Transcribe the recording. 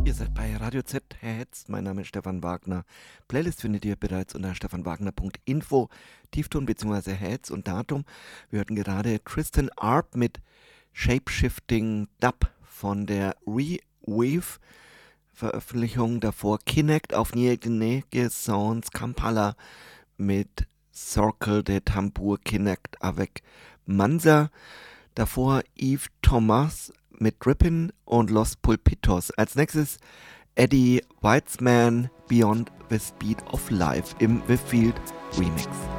Ihr seid bei Radio Z Heads. Mein Name ist Stefan Wagner. Playlist findet ihr bereits unter stefanwagner.info, Tiefton bzw. Heads und Datum. Wir hörten gerade Tristan Arp mit Shapeshifting Dub von der Re-Wave Veröffentlichung. Davor Kinect auf Niege Sounds Kampala mit Circle de Tambour Kinect avec Mansa. Davor Yves Thomas mit Drippin und Los Pulpitos. Als nächstes Eddie Weitzman Beyond the Speed of Life im The Field Remix.